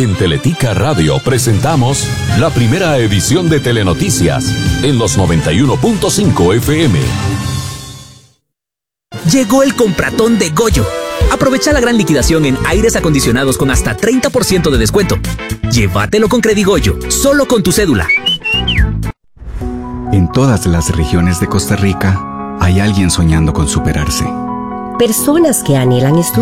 En Teletica Radio presentamos la primera edición de Telenoticias en los 91.5 FM. Llegó el compratón de Goyo. Aprovecha la gran liquidación en aires acondicionados con hasta 30% de descuento. Llévatelo con Credigoyo, solo con tu cédula. En todas las regiones de Costa Rica hay alguien soñando con superarse. Personas que anhelan estudiar.